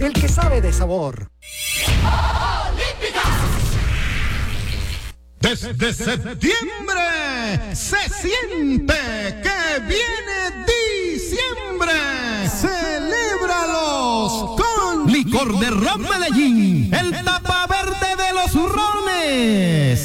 el que sabe de sabor. Desde septiembre se siente que viene diciembre. Celébralos con Licor de Ron Medellín, el tapa verde de los hurrones.